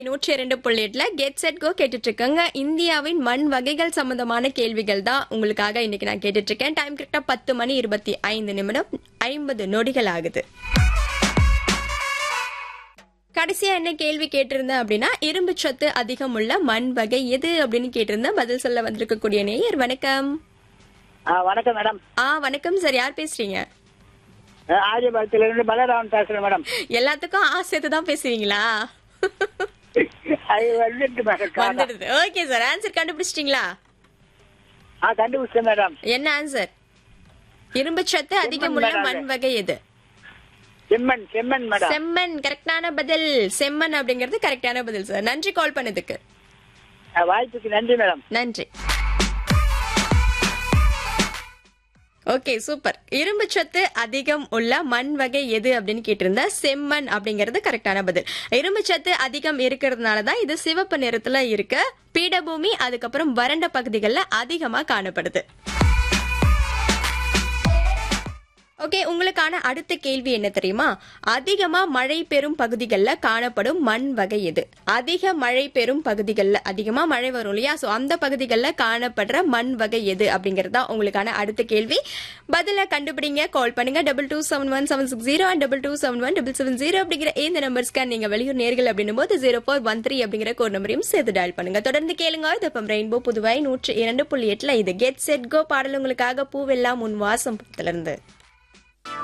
102.8 get set go கேட்டுட்டு இருக்கங்க. இந்தியாவின் மண் வகைகள் சம்பந்தமான கேள்விகள் தான் உங்களுக்காக இன்னைக்கு நான் கேட்டுட்டு இருக்கேன். டைம் கரெக்டா 10 மணி 25 நிமிடம் 50 நொடிகள் ஆகுது. கடைசியா என்ன கேள்வி கேட்டிருந்தேன் அப்படின்னா, இரும்பு சத்து அதிகம் உள்ள மண் வகை எது அப்படின்னு கேட்டிருந்தேன். பதில் சொல்ல வந்திருக்கக்கூடிய நேயர் வணக்கம். வணக்கம் மேடம். வணக்கம் சார், யார் பேசுறீங்க? ஆரியபாளத்துல இருந்து பலராமன் பேசுறேன் மேடம். எல்லாத்துக்கும் சேர்த்து தான் பேசுவீங்களா? அது வந்துட்டு மேடம். வந்துடுது. ஓகே சார், ஆன்சர் கண்டுபிடிச்சிட்டீங்களா? கண்டுபிடிச்சேன் மேடம். என்ன ஆன்சர்? இரும்பு சத்து அதிகம் உள்ள மண் வகை எது? செம்மண். செம்மண் மேடம். செம்மண் கரெக்டான பதில். செம்மண் அப்படிங்கிறது கரெக்டான பதில் சார். நன்றி கால் பண்ணதுக்கு. வாய்ப்புக்கு நன்றி மேடம். நன்றி. Okay super. இரும்பு சத்து அதிகம் உள்ள மண் வகை எது அப்படின்னு கேட்டிருந்தா செம்மண் அப்படிங்கிறது கரெக்டான பதில். இரும்பு சத்து அதிகம் இருக்கிறதுனாலதான் இது சிவப்பு நிறத்துல இருக்கு. பீடபூமி அதுக்கப்புறம் வறண்ட பகுதிகளில் அதிகமா காணப்படுது. ஓகே, உங்களுக்கான அடுத்த கேள்வி என்ன தெரியுமா? அதிகமா மழை பெறும் பகுதிகளில் காணப்படும் மண் வகை எது? அதிக மழை பெறும் பகுதிகளில் அதிகமா மழை வரும் இல்லையா, சோ அந்த பகுதிகளில் காணப்படுற மண் வகை எது அப்படிங்கறது தான் உங்களுக்கான அடுத்த கேள்வி. பதில கண்டுபிடிங்க. கால் பண்ணுங்க 227176 and 22717770 அப்படிங்கிற இந்த நம்பர்ஸ்க்கு. நீங்க வெளியூர் நேர்கள் அப்படின்னும் போது 0413 அப்படிங்கிற கோட் நம்பரையும் சேர்த்து டயல் பண்ணுங்க. தொடர்ந்து கேளுங்க. இது ரெயின்போ புதுவை 102.8. இது கெட் செட் கோ பாடல் உங்களுக்காக பூவெல்லாம் உன் வாசம் இருந்து.